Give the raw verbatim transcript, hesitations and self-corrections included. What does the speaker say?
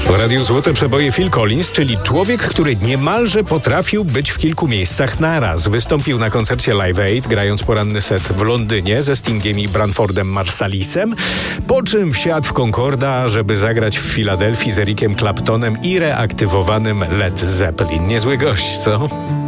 W Radiu Złote Przeboje Phil Collins, czyli człowiek, który niemalże potrafił być w kilku miejscach naraz. Wystąpił na koncercie Live Aid, grając poranny set w Londynie ze Stingiem i Branfordem Marsalisem, po czym wsiadł w Concorda, żeby zagrać w Filadelfii z Ericiem Claptonem i reaktywowanym Led Zeppelin. Niezły gość, co?